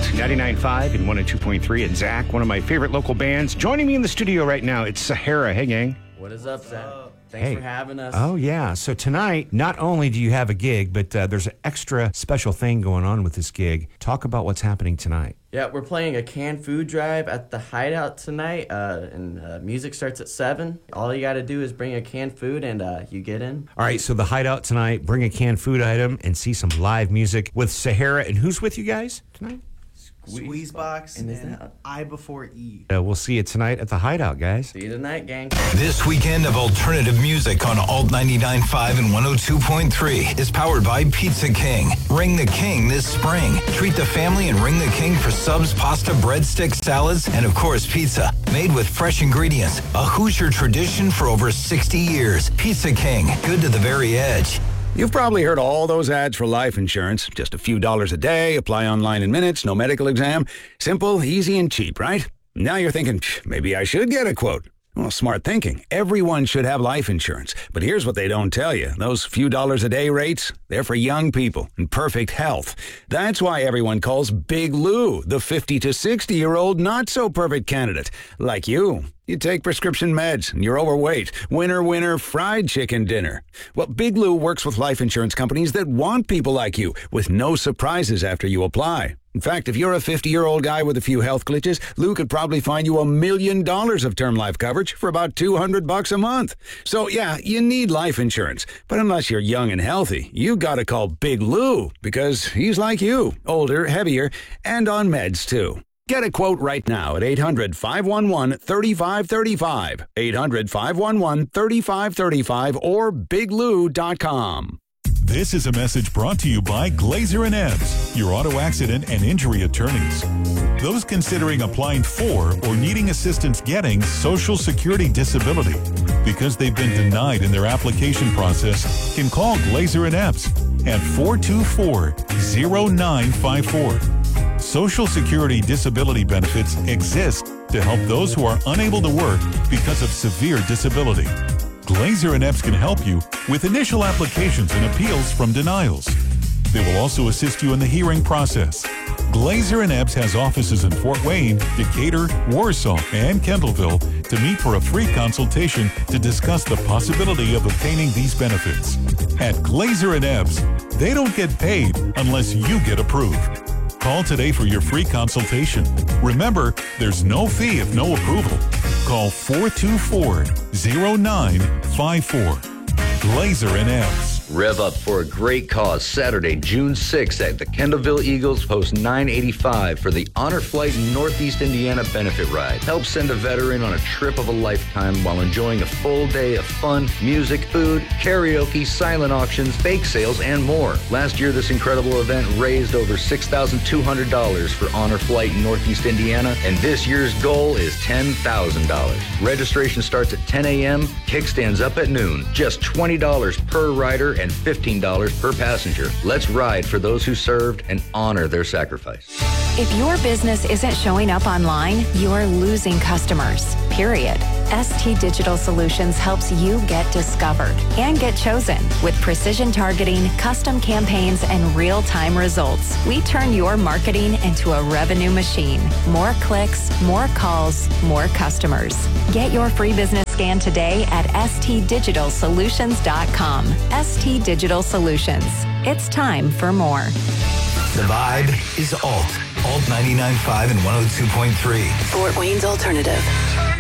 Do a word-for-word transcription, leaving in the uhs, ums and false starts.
ninety-nine point five and one oh two point three. And Zach, one of my favorite local bands. Joining me in the studio right now, it's Sahara. Hey, gang. What is up, Zach? Thanks hey. for having us. Oh, yeah. So tonight, not only do you have a gig, but uh, there's an extra special thing going on with this gig. Talk about what's happening tonight. Yeah, we're playing a canned food drive at the Hideout tonight, uh, and uh, music starts at seven. All you got to do is bring a canned food, and uh, you get in. All right, so the Hideout tonight, bring a canned food item and see some live music with Sahara. And who's with you guys tonight? Squeezebox and, and that I before E. Uh, we'll see you tonight at the Hideout, guys. See you tonight, gang. This weekend of alternative music on Alt ninety-nine point five and one oh two point three is powered by Pizza King. Ring the King this spring. Treat the family and ring the King for subs, pasta, breadsticks, salads, and of course pizza. Made with fresh ingredients. A Hoosier tradition for over sixty years. Pizza King. Good to the very edge. You've probably heard all those ads for life insurance. Just a few dollars a day, apply online in minutes, no medical exam. Simple, easy, and cheap, right? Now you're thinking, maybe I should get a quote. Well, smart thinking. Everyone should have life insurance. But here's what they don't tell you. Those few dollars a day rates, they're for young people in perfect health. That's why everyone calls Big Lou the fifty to sixty-year-old not-so-perfect candidate. Like you. You take prescription meds and you're overweight. Winner, winner, fried chicken dinner. Well, Big Lou works with life insurance companies that want people like you with no surprises after you apply. In fact, if you're a fifty-year-old guy with a few health glitches, Lou could probably find you a million dollars of term life coverage for about two hundred bucks a month. So, yeah, you need life insurance. But unless you're young and healthy, you gotta call Big Lou because he's like you, older, heavier, and on meds, too. Get a quote right now at eight hundred, five one one, three five three five, eight hundred, five one one, three five three five, or big lou dot com. This is a message brought to you by Glazer and Ebbs, your auto accident and injury attorneys. Those considering applying for or needing assistance getting Social Security disability because they've been denied in their application process can call Glazer and Ebbs at four two four, zero nine five four. Social Security disability benefits exist to help those who are unable to work because of severe disability. Glazer and Ebbs can help you with initial applications and appeals from denials. They will also assist you in the hearing process. Glazer and Ebbs has offices in Fort Wayne, Decatur, Warsaw, and Kendallville to meet for a free consultation to discuss the possibility of obtaining these benefits. At Glazer and Ebbs, they don't get paid unless you get approved. Call today for your free consultation. Remember, there's no fee if no approval. Call four two four, zero nine five four. Glazer and Ebbs. Rev up for a great cause Saturday, June sixth at the Kendallville Eagles Post nine eighty-five for the Honor Flight Northeast Indiana Benefit Ride. Help send a veteran on a trip of a lifetime while enjoying a full day of fun, music, food, karaoke, silent auctions, bake sales, and more. Last year, this incredible event raised over six thousand two hundred dollars for Honor Flight Northeast Indiana, and this year's goal is ten thousand dollars. Registration starts at ten a.m., kickstands up at noon, just twenty dollars per rider and fifteen dollars per passenger. Let's ride for those who served and honor their sacrifice. If your business isn't showing up online, you're losing customers, period. S T Digital Solutions helps you get discovered and get chosen with precision targeting, custom campaigns, and real-time results. We turn your marketing into a revenue machine. More clicks, more calls, more customers. Get your free business scan today at S T digital solutions dot com. S T Digital Solutions. It's time for more. The vibe is Alt. Alt ninety-nine point five and one oh two point three. Fort Wayne's Alternative.